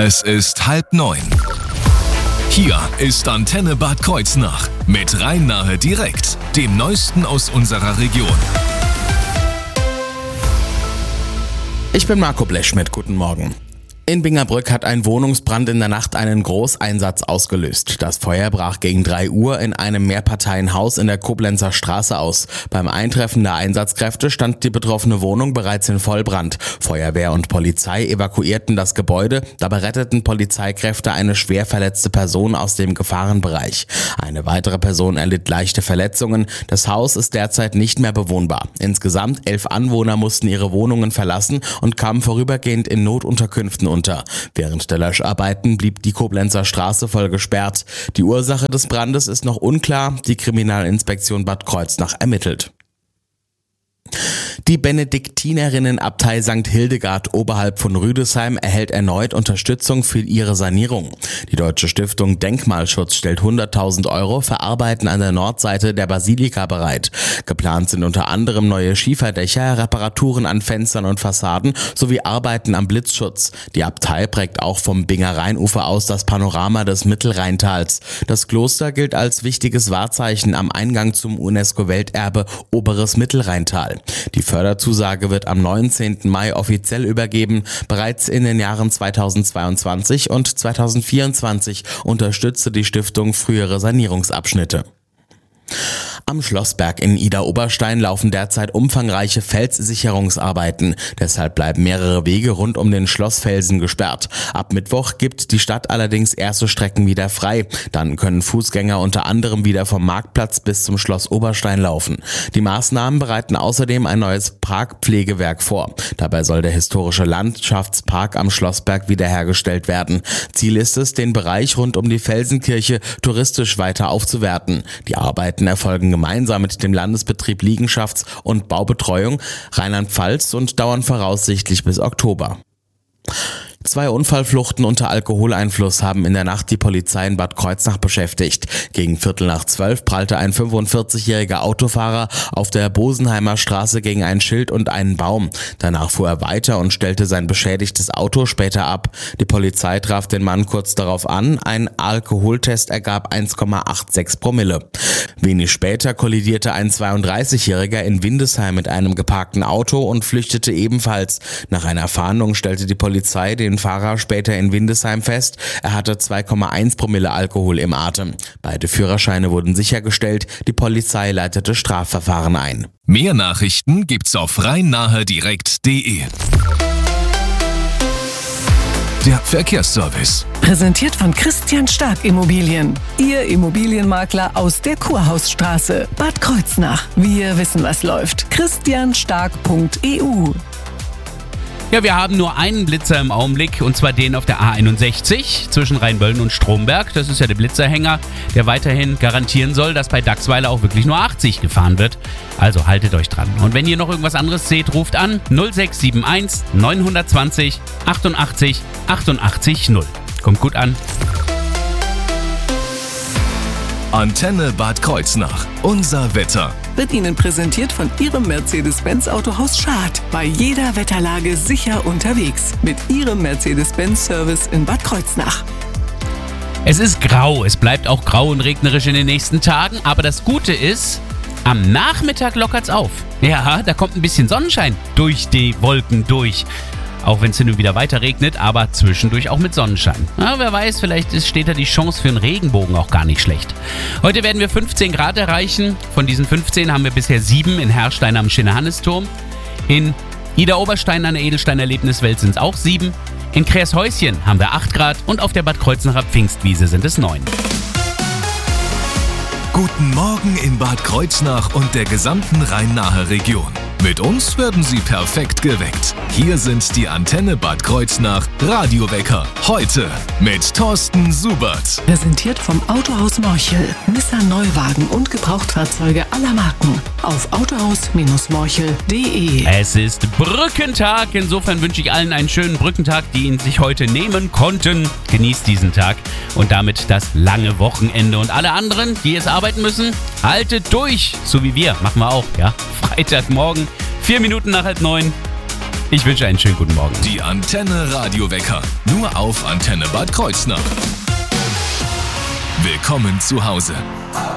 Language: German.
Es ist 8:30. Hier ist Antenne Bad Kreuznach mit Rhein-Nahe direkt, dem Neuesten aus unserer Region. Ich bin Marco Bleschmidt, guten Morgen. In Bingerbrück hat ein Wohnungsbrand in der Nacht einen Großeinsatz ausgelöst. Das Feuer brach gegen 3 Uhr in einem Mehrparteienhaus in der Koblenzer Straße aus. Beim Eintreffen der Einsatzkräfte stand die betroffene Wohnung bereits in Vollbrand. Feuerwehr und Polizei evakuierten das Gebäude. Dabei retteten Polizeikräfte eine schwer verletzte Person aus dem Gefahrenbereich. Eine weitere Person erlitt leichte Verletzungen. Das Haus ist derzeit nicht mehr bewohnbar. Insgesamt 11 Anwohner mussten ihre Wohnungen verlassen und kamen vorübergehend in Notunterkünften unter. Während der Löscharbeiten blieb die Koblenzer Straße voll gesperrt. Die Ursache des Brandes ist noch unklar. Die Kriminalinspektion Bad Kreuznach ermittelt. Die Benediktinerinnenabtei St. Hildegard oberhalb von Rüdesheim erhält erneut Unterstützung für ihre Sanierung. Die Deutsche Stiftung Denkmalschutz stellt 100.000 € für Arbeiten an der Nordseite der Basilika bereit. Geplant sind unter anderem neue Schieferdächer, Reparaturen an Fenstern und Fassaden sowie Arbeiten am Blitzschutz. Die Abtei prägt auch vom Binger Rheinufer aus das Panorama des Mittelrheintals. Das Kloster gilt als wichtiges Wahrzeichen am Eingang zum UNESCO-Welterbe Oberes Mittelrheintal. Die Förderzusage wird am 19. Mai offiziell übergeben. Bereits in den Jahren 2022 und 2024 unterstützte die Stiftung frühere Sanierungsabschnitte. Am Schlossberg in Idar-Oberstein laufen derzeit umfangreiche Felssicherungsarbeiten. Deshalb bleiben mehrere Wege rund um den Schlossfelsen gesperrt. Ab Mittwoch gibt die Stadt allerdings erste Strecken wieder frei. Dann können Fußgänger unter anderem wieder vom Marktplatz bis zum Schloss Oberstein laufen. Die Maßnahmen bereiten außerdem ein neues Parkpflegewerk vor. Dabei soll der historische Landschaftspark am Schlossberg wiederhergestellt werden. Ziel ist es, den Bereich rund um die Felsenkirche touristisch weiter aufzuwerten. Die Arbeiten erfolgen gemeinsam mit dem Landesbetrieb Liegenschafts- und Baubetreuung Rheinland-Pfalz und dauern voraussichtlich bis Oktober. 2 Unfallfluchten unter Alkoholeinfluss haben in der Nacht die Polizei in Bad Kreuznach beschäftigt. Gegen 11:45 prallte ein 45-jähriger Autofahrer auf der Bosenheimer Straße gegen ein Schild und einen Baum. Danach fuhr er weiter und stellte sein beschädigtes Auto später ab. Die Polizei traf den Mann kurz darauf an. Ein Alkoholtest ergab 1,86 Promille. Wenig später kollidierte ein 32-jähriger in Windesheim mit einem geparkten Auto und flüchtete ebenfalls. Nach einer Fahndung stellte die Polizei den Fahrer später in Windesheim fest. Er hatte 2,1 Promille Alkohol im Atem. Beide Führerscheine wurden sichergestellt. Die Polizei leitete Strafverfahren ein. Mehr Nachrichten gibt's auf rhein-nahe-direkt.de. Der Verkehrsservice. Präsentiert von Christian Stark Immobilien. Ihr Immobilienmakler aus der Kurhausstraße. Bad Kreuznach. Wir wissen, was läuft. christianstark.eu. Ja, wir haben nur einen Blitzer im Augenblick, und zwar den auf der A61 zwischen Rheinböllen und Stromberg. Das ist ja der Blitzerhänger, der weiterhin garantieren soll, dass bei Dachsweiler auch wirklich nur 80 gefahren wird. Also haltet euch dran. Und wenn ihr noch irgendwas anderes seht, ruft an 0671 920 88 88 0. Kommt gut an. Antenne Bad Kreuznach. Unser Wetter. Wird Ihnen präsentiert von Ihrem Mercedes-Benz Autohaus Schad. Bei jeder Wetterlage sicher unterwegs. Mit Ihrem Mercedes-Benz-Service in Bad Kreuznach. Es ist grau. Es bleibt auch grau und regnerisch in den nächsten Tagen. Aber das Gute ist, am Nachmittag lockert's auf. Ja, da kommt ein bisschen Sonnenschein durch die Wolken durch. Auch wenn es hin und wieder weiter regnet, aber zwischendurch auch mit Sonnenschein. Ja, wer weiß, vielleicht steht da die Chance für einen Regenbogen auch gar nicht schlecht. Heute werden wir 15 Grad erreichen. Von diesen 15 haben wir bisher 7 in Herrstein am Schinnehannesturm. In Idar-Oberstein an der Edelstein-Erlebniswelt sind es auch 7. In Kreershäuschen haben wir 8 Grad und auf der Bad Kreuznacher Pfingstwiese sind es 9. Guten Morgen in Bad Kreuznach und der gesamten Rhein-Nahe-Region. Mit uns werden Sie perfekt geweckt. Hier sind die Antenne Bad Kreuznach Radiowecker. Heute mit Thorsten Subert. Präsentiert vom Autohaus Morchel. Nissan Neuwagen und Gebrauchtfahrzeuge aller Marken. Auf autohaus-morchel.de. Es ist Brückentag. Insofern wünsche ich allen einen schönen Brückentag, die ihn sich heute nehmen konnten. Genießt diesen Tag und damit das lange Wochenende. Und alle anderen, die jetzt arbeiten müssen, haltet durch. So wie wir. Machen wir auch, ja. Freitagmorgen, 4 Minuten nach 8:30. Ich wünsche einen schönen guten Morgen. Die Antenne Radiowecker. Nur auf Antenne Bad Kreuznach. Willkommen zu Hause.